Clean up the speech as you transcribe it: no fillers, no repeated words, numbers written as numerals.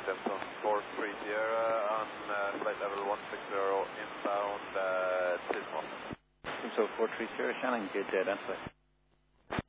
Denton 43 Sierra on flight level 160 inbound Tismos. So 43 Sierra Shannon, good to identify.